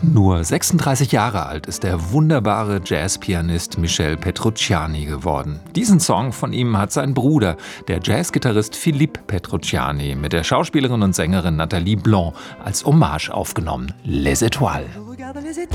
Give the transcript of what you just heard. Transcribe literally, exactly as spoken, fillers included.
Nur sechsunddreißig Jahre alt ist der wunderbare Jazzpianist Michel Petrucciani geworden. Diesen Song von ihm hat sein Bruder, der Jazzgitarrist Philippe Petrucciani, mit der Schauspielerin und Sängerin Nathalie Blanc als Hommage aufgenommen. Les Étoiles.